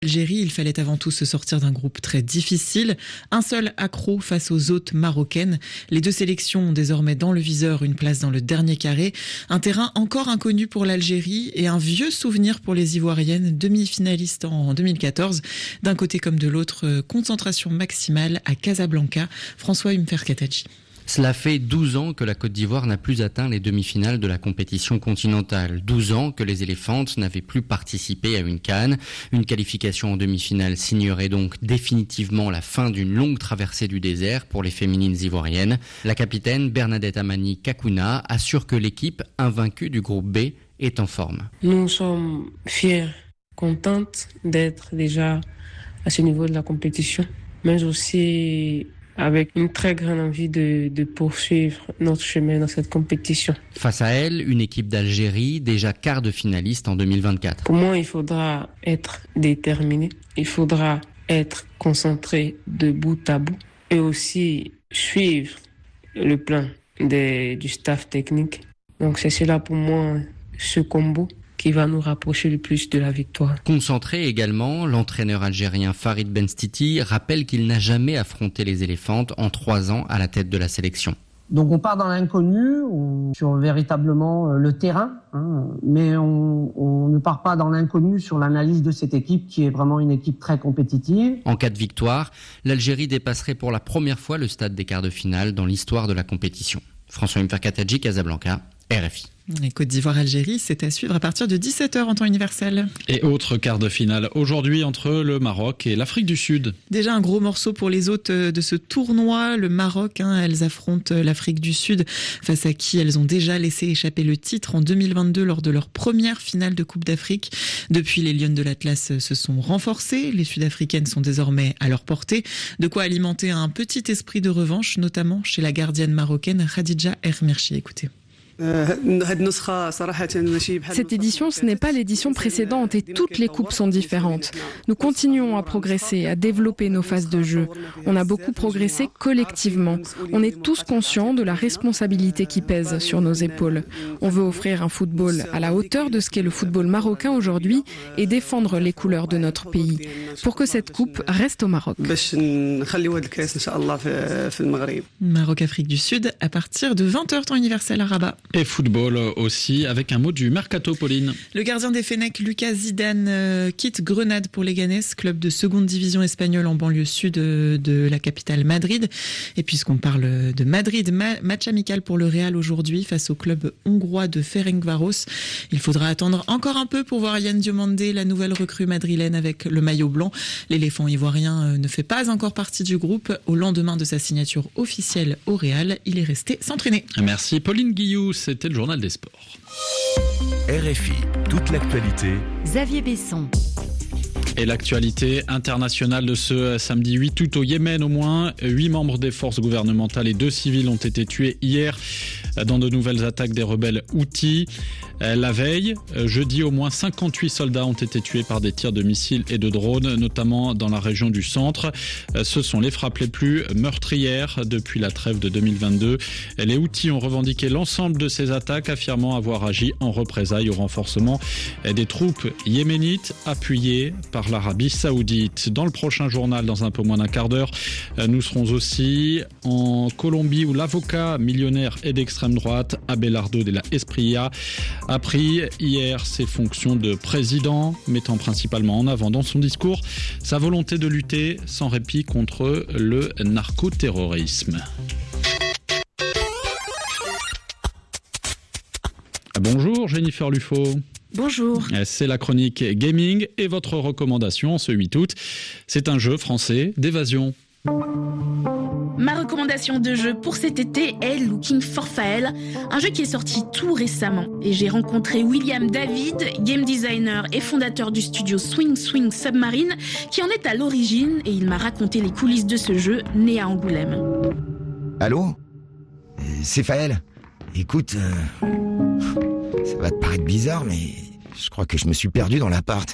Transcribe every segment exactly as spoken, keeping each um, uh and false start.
Algérie, il fallait avant tout se sortir d'un groupe très difficile. Un seul accro face aux hôtes marocaines. Les deux sélections ont désormais dans le viseur une place dans le dernier carré. Un terrain encore inconnu pour l'Algérie et un vieux souvenir pour les Ivoiriennes, demi-finalistes en deux mille quatorze. D'un côté comme de l'autre, concentration maximale à Casablanca. François Umfer-Kataji. Cela fait douze ans que la Côte d'Ivoire n'a plus atteint les demi-finales de la compétition continentale. douze ans que les éléphantes n'avaient plus participé à une CAN. Une qualification en demi-finale signerait donc définitivement la fin d'une longue traversée du désert pour les féminines ivoiriennes. La capitaine Bernadette Amani Kakuna assure que l'équipe invaincue du groupe B est en forme. Nous sommes fiers, contentes d'être déjà à ce niveau de la compétition, mais aussi avec une très grande envie de, de poursuivre notre chemin dans cette compétition. Face à elle, une équipe d'Algérie, déjà quart de finaliste en deux mille vingt-quatre. Pour moi, il faudra être déterminé, il faudra être concentré de bout à bout et aussi suivre le plan des, du staff technique. Donc c'est cela pour moi, ce combo qui va nous rapprocher le plus de la victoire. Concentré également, l'entraîneur algérien Farid Benstiti rappelle qu'il n'a jamais affronté les éléphantes en trois ans à la tête de la sélection. Donc on part dans l'inconnu, on, sur véritablement le terrain, hein, mais on, on ne part pas dans l'inconnu sur l'analyse de cette équipe qui est vraiment une équipe très compétitive. En cas de victoire, l'Algérie dépasserait pour la première fois le stade des quarts de finale dans l'histoire de la compétition. François Umfer-Kataji, Casablanca, R F I. Et Côte d'Ivoire-Algérie, c'est à suivre à partir de dix-sept heures en temps universel. Et autre quart de finale aujourd'hui entre le Maroc et l'Afrique du Sud. Déjà un gros morceau pour les hôtes de ce tournoi, le Maroc. Hein, elles affrontent l'Afrique du Sud, face à qui elles ont déjà laissé échapper le titre en deux mille vingt-deux lors de leur première finale de Coupe d'Afrique. Depuis, les Lionnes de l'Atlas se sont renforcées. Les Sud-Africaines sont désormais à leur portée. De quoi alimenter un petit esprit de revanche, notamment chez la gardienne marocaine Khadija Ermerchi. Écoutez. Cette édition, ce n'est pas l'édition précédente et toutes les coupes sont différentes. Nous continuons à progresser, à développer nos phases de jeu. On a beaucoup progressé collectivement. On est tous conscients de la responsabilité qui pèse sur nos épaules. On veut offrir un football à la hauteur de ce qu'est le football marocain aujourd'hui et défendre les couleurs de notre pays pour que cette coupe reste au Maroc. Maroc-Afrique du Sud à partir de vingt heures temps universel à Rabat. Et football aussi, avec un mot du mercato, Pauline. Le gardien des Fennecs, Lucas Zidane, euh, quitte Grenade pour Leganés, club de seconde division espagnole en banlieue sud de, de la capitale Madrid. Et puisqu'on parle de Madrid, ma- match amical pour le Real aujourd'hui face au club hongrois de Ferencváros. Il faudra attendre encore un peu pour voir Yann Diomandé, la nouvelle recrue madrilène avec le maillot blanc. L'éléphant ivoirien euh, ne fait pas encore partie du groupe. Au lendemain de sa signature officielle au Real, il est resté s'entraîner. Merci Pauline Guillou. C'était le journal des sports. R F I, toute l'actualité. Xavier Besson. Et l'actualité internationale de ce samedi huit août au Yémen, au moins huit membres des forces gouvernementales et deux civils ont été tués hier dans de nouvelles attaques des rebelles Houthis. La veille, jeudi, au moins cinquante-huit soldats ont été tués par des tirs de missiles et de drones, notamment dans la région du centre. Ce sont les frappes les plus meurtrières depuis la trêve de deux mille vingt-deux. Les Houthis ont revendiqué l'ensemble de ces attaques, affirmant avoir agi en représailles au renforcement des troupes yéménites appuyées par l'Arabie Saoudite. Dans le prochain journal, dans un peu moins d'un quart d'heure, nous serons aussi en Colombie où l'avocat millionnaire et d'extrême droite Abelardo de la Espriella a pris hier ses fonctions de président, mettant principalement en avant dans son discours sa volonté de lutter sans répit contre le narcoterrorisme. Bonjour Jennifer Lufo. Bonjour. C'est la chronique gaming et votre recommandation ce huit août. C'est un jeu français d'évasion. Ma recommandation de jeu pour cet été est Looking for Fael, un jeu qui est sorti tout récemment. Et j'ai rencontré William David, game designer et fondateur du studio Swing Swing Submarine, qui en est à l'origine et il m'a raconté les coulisses de ce jeu né à Angoulême. Allô ? C'est Fael. Écoute, euh, ça va te paraître bizarre, mais je crois que je me suis perdu dans l'appart.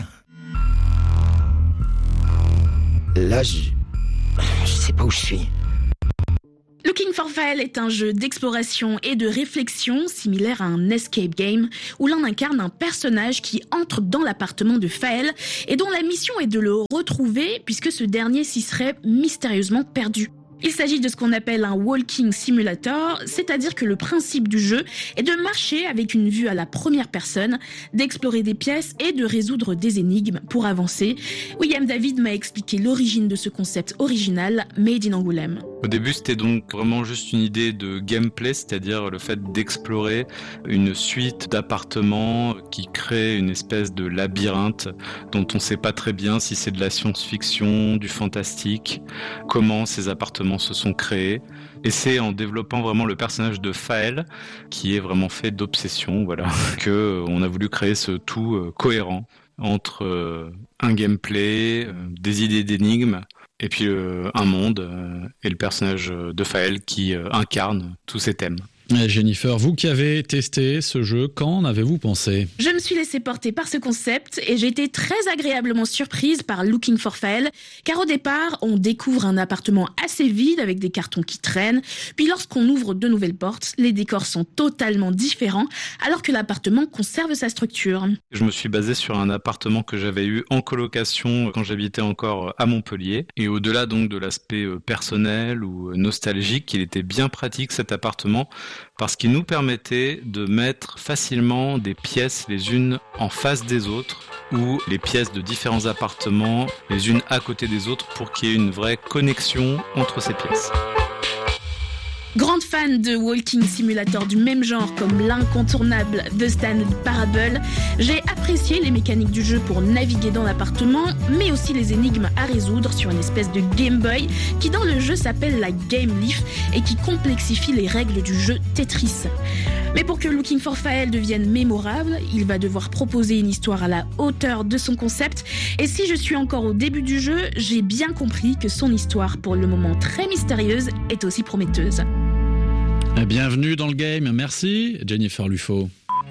Là, je... je sais pas où je suis. Looking for Fael est un jeu d'exploration et de réflexion similaire à un escape game où l'on incarne un personnage qui entre dans l'appartement de Fael et dont la mission est de le retrouver puisque ce dernier s'y serait mystérieusement perdu. Il s'agit de ce qu'on appelle un walking simulator, c'est-à-dire que le principe du jeu est de marcher avec une vue à la première personne, d'explorer des pièces et de résoudre des énigmes pour avancer. William David m'a expliqué l'origine de ce concept original, Made in Angoulême. Au début, c'était donc vraiment juste une idée de gameplay, c'est-à-dire le fait d'explorer une suite d'appartements qui crée une espèce de labyrinthe dont on ne sait pas très bien si c'est de la science-fiction, du fantastique, comment ces appartements se sont créés. Et c'est en développant vraiment le personnage de Fael, qui est vraiment fait d'obsession, voilà, que on a voulu créer ce tout cohérent entre un gameplay, des idées d'énigmes, et puis euh, un monde euh, et le personnage de Fael qui euh, incarne tous ces thèmes. Et Jennifer, vous qui avez testé ce jeu, qu'en avez-vous pensé ? Je me suis laissée porter par ce concept et j'ai été très agréablement surprise par Looking for Fael, car au départ, on découvre un appartement assez vide avec des cartons qui traînent, puis lorsqu'on ouvre de nouvelles portes, les décors sont totalement différents, alors que l'appartement conserve sa structure. Je me suis basé sur un appartement que j'avais eu en colocation quand j'habitais encore à Montpellier, et au-delà donc de l'aspect personnel ou nostalgique, il était bien pratique cet appartement, parce qu'il nous permettait de mettre facilement des pièces les unes en face des autres ou les pièces de différents appartements les unes à côté des autres pour qu'il y ait une vraie connexion entre ces pièces. Grande fan de walking simulator du même genre comme l'incontournable The Stanley Parable, j'ai apprécié les mécaniques du jeu pour naviguer dans l'appartement, mais aussi les énigmes à résoudre sur une espèce de Game Boy qui dans le jeu s'appelle la Game Leaf et qui complexifie les règles du jeu Tetris. Mais pour que Looking for Fael devienne mémorable, il va devoir proposer une histoire à la hauteur de son concept. Et si je suis encore au début du jeu, j'ai bien compris que son histoire, pour le moment très mystérieuse, est aussi prometteuse. Bienvenue dans le game, merci Jennifer Lufo.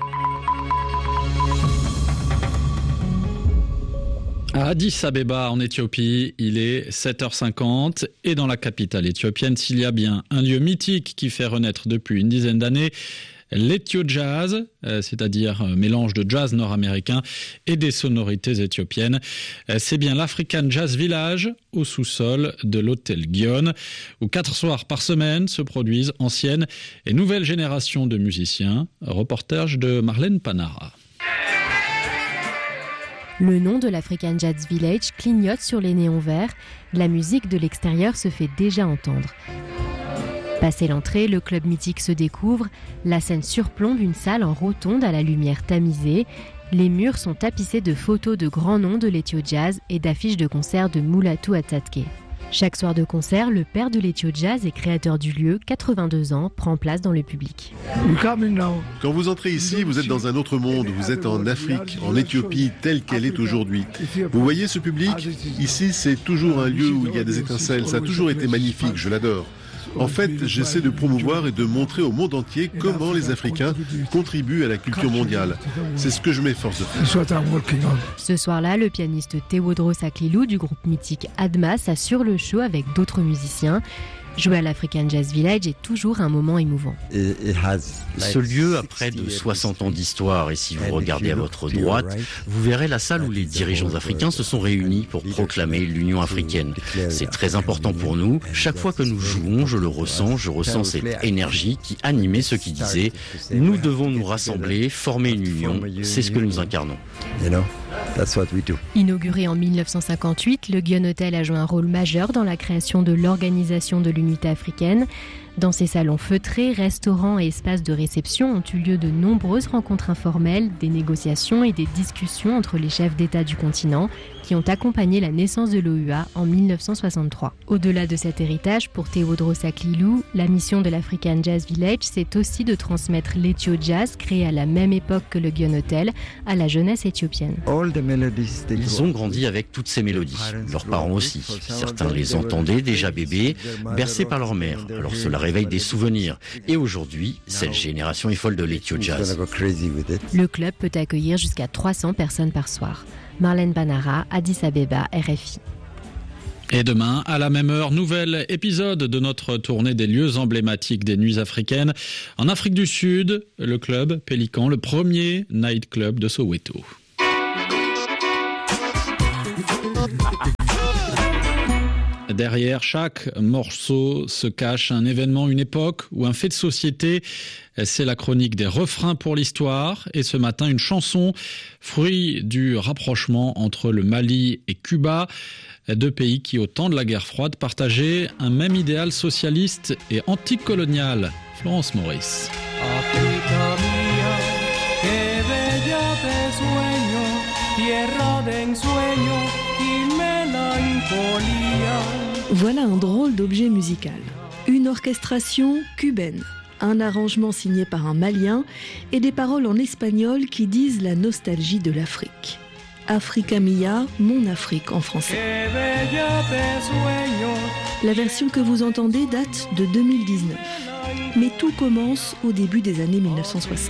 À Addis Abeba, en Éthiopie, il est sept heures cinquante et dans la capitale éthiopienne, s'il y a bien un lieu mythique qui fait renaître depuis une dizaine d'années, l'Ethio Jazz, c'est-à-dire un mélange de jazz nord-américain et des sonorités éthiopiennes. C'est bien l'African Jazz Village au sous-sol de l'hôtel Gion, où quatre soirs par semaine se produisent anciennes et nouvelles générations de musiciens. Reportage de Marlène Panara. Le nom de l'African Jazz Village clignote sur les néons verts. La musique de l'extérieur se fait déjà entendre. Passé l'entrée, le club mythique se découvre. La scène surplombe une salle en rotonde à la lumière tamisée. Les murs sont tapissés de photos de grands noms de l'Ethio Jazz et d'affiches de concerts de Mulatu Atatke. Chaque soir de concert, le père de l'Ethio Jazz et créateur du lieu, quatre-vingt-deux ans, prend place dans le public. Quand vous entrez ici, vous êtes dans un autre monde. Vous êtes en Afrique, en Éthiopie, telle qu'elle est aujourd'hui. Vous voyez ce public ? Ici, c'est toujours un lieu où il y a des étincelles. Ça a toujours été magnifique, je l'adore. En fait, j'essaie de promouvoir et de montrer au monde entier comment les Africains contribuent à la culture mondiale. C'est ce que je m'efforce de faire. Ce soir-là, le pianiste Tewodros Aklilou du groupe mythique Admas assure le show avec d'autres musiciens. Jouer à l'African Jazz Village est toujours un moment émouvant. Ce lieu a près de soixante ans d'histoire et si vous regardez à votre droite, vous verrez la salle où les dirigeants africains se sont réunis pour proclamer l'Union africaine. C'est très important pour nous. Chaque fois que nous jouons, je le ressens, je ressens cette énergie qui animait ceux qui disaient « Nous devons nous rassembler, former une union ». C'est ce que nous incarnons. Inauguré en mille neuf cent cinquante-huit, le Gion Hotel a joué un rôle majeur dans la création de l'Organisation de l'Unité africaine. Dans ces salons feutrés, restaurants et espaces de réception ont eu lieu de nombreuses rencontres informelles, des négociations et des discussions entre les chefs d'État du continent qui ont accompagné la naissance de l'O U A en mille neuf cent soixante-trois. Au-delà de cet héritage, pour Tewodros Aklilou, la mission de l'African Jazz Village, c'est aussi de transmettre l'Ethio Jazz, créé à la même époque que le Gion Hotel, à la jeunesse éthiopienne. Ils ont grandi avec toutes ces mélodies, leurs parents aussi. Certains les entendaient déjà bébés, bercés par leur mère, alors cela réveille des souvenirs. Et aujourd'hui, cette génération est folle de l'Ethio Jazz. Le club peut accueillir jusqu'à trois cents personnes par soir. Marlène Panara, Addis Abeba, R F I. Et demain, à la même heure, nouvel épisode de notre tournée des lieux emblématiques des nuits africaines. En Afrique du Sud, le club Pélican, le premier nightclub de Soweto. Derrière chaque morceau se cache un événement, une époque ou un fait de société. C'est la chronique des refrains pour l'histoire. Et ce matin, une chanson, fruit du rapprochement entre le Mali et Cuba. Deux pays qui, au temps de la guerre froide, partageaient un même idéal socialiste et anticolonial. Florence Maurice. Africa mía, qué bella te sueño, tierra de ensueño y melancolía. Voilà un drôle d'objet musical. Une orchestration cubaine, un arrangement signé par un Malien et des paroles en espagnol qui disent la nostalgie de l'Afrique. Africa Mia, mon Afrique en français. La version que vous entendez date de deux mille dix-neuf. Mais tout commence au début des années mille neuf cent soixante.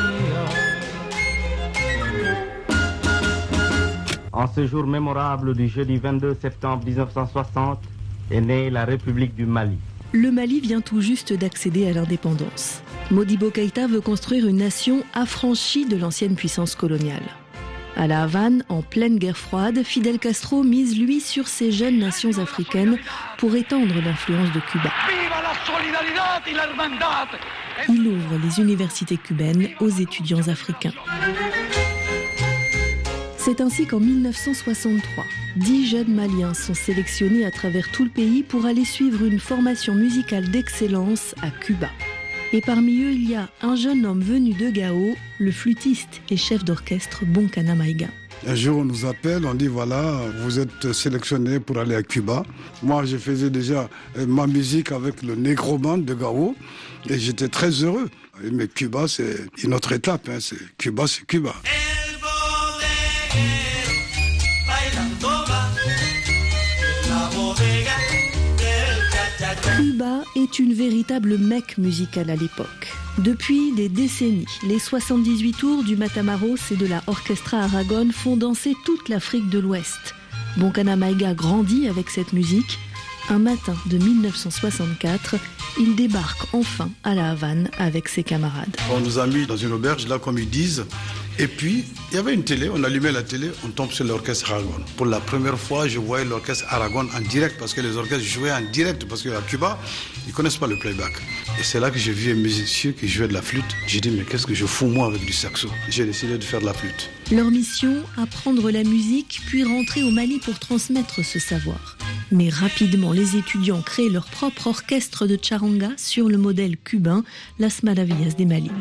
En ce jour mémorable du jeudi vingt-deux septembre mille neuf cent soixante est née la République du Mali. Le Mali vient tout juste d'accéder à l'indépendance. Modibo Keïta veut construire une nation affranchie de l'ancienne puissance coloniale. À La Havane, en pleine guerre froide, Fidel Castro mise lui sur ces jeunes nations africaines pour étendre l'influence de Cuba. Il ouvre les universités cubaines aux étudiants africains. C'est ainsi qu'en mille neuf cent soixante-trois, dix jeunes Maliens sont sélectionnés à travers tout le pays pour aller suivre une formation musicale d'excellence à Cuba. Et parmi eux, il y a un jeune homme venu de Gao, le flûtiste et chef d'orchestre Bonkana Maïga. Un jour, on nous appelle, on dit voilà, vous êtes sélectionné pour aller à Cuba. Moi, je faisais déjà ma musique avec le Negroband de Gao et j'étais très heureux. Mais Cuba, c'est une autre étape. Hein. C'est, Cuba, c'est Cuba. Cuba est une véritable mecque musicale à l'époque. Depuis des décennies, les soixante-dix-huit tours du Matamoros et de la Orchestra Aragon font danser toute l'Afrique de l'Ouest. Bonkana Maïga grandit avec cette musique. Un matin de mille neuf cent soixante-quatre, il débarque enfin à La Havane avec ses camarades. On nous a mis dans une auberge, là, comme ils disent. Et puis, il y avait une télé, on allumait la télé, on tombe sur l'orchestre Aragon. Pour la première fois, je voyais l'orchestre Aragon en direct, parce que les orchestres jouaient en direct, parce qu'à Cuba, ils ne connaissent pas le playback. Et c'est là que j'ai vu un musicien qui jouait de la flûte. J'ai dit, mais qu'est-ce que je fous moi avec du saxo? J'ai décidé de faire de la flûte. Leur mission, apprendre la musique, puis rentrer au Mali pour transmettre ce savoir. Mais rapidement, les étudiants créent leur propre orchestre de charanga sur le modèle cubain, Las Maravillas des Mali.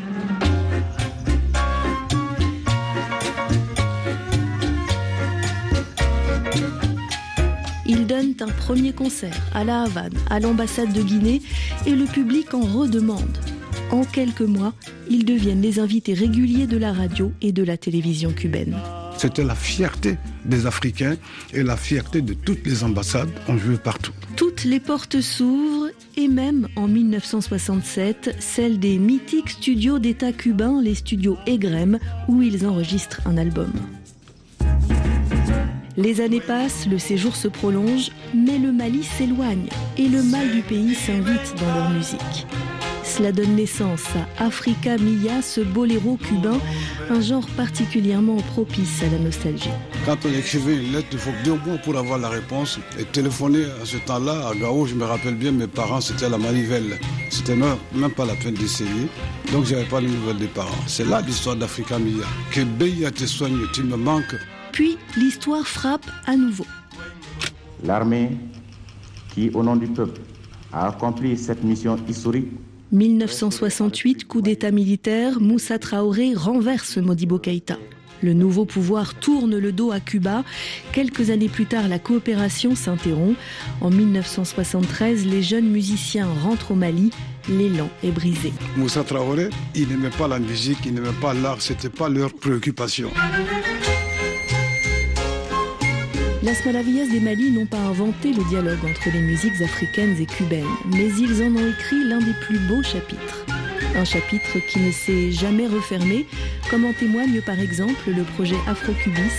Ils donnent un premier concert à La Havane, à l'ambassade de Guinée, et le public en redemande. En quelques mois, ils deviennent les invités réguliers de la radio et de la télévision cubaine. C'était la fierté des Africains et la fierté de toutes les ambassades. On jouait partout. Toutes les portes s'ouvrent et même en mille neuf cent soixante-sept, celle des mythiques studios d'État cubains, les studios Egrem, où ils enregistrent un album. Les années passent, le séjour se prolonge, mais le Mali s'éloigne et le mal du pays s'invite dans leur musique. Cela donne naissance à Africa Mia, ce boléro cubain, un genre particulièrement propice à la nostalgie. Quand on écrivait une lettre, il faut deux mois pour avoir la réponse. Et téléphoner à ce temps-là, à Gao, je me rappelle bien, mes parents, c'était à la manivelle. C'était même pas la peine d'essayer. Donc, je n'avais pas les nouvelles des parents. C'est là l'histoire d'Africa Mia. Que Beya te soigne, tu me manques. Puis, l'histoire frappe à nouveau. L'armée qui, au nom du peuple, a accompli cette mission historique. mille neuf cent soixante-huit, coup d'état militaire, Moussa Traoré renverse Modibo Keïta. Le nouveau pouvoir tourne le dos à Cuba. Quelques années plus tard, la coopération s'interrompt. En mille neuf cent soixante-treize, les jeunes musiciens rentrent au Mali. L'élan est brisé. Moussa Traoré, il n'aimait pas la musique, il n'aimait pas l'art, c'était pas leur préoccupation. Las Maravillas des Mali n'ont pas inventé le dialogue entre les musiques africaines et cubaines, mais ils en ont écrit l'un des plus beaux chapitres. Un chapitre qui ne s'est jamais refermé, comme en témoigne par exemple le projet Afro-Cubis,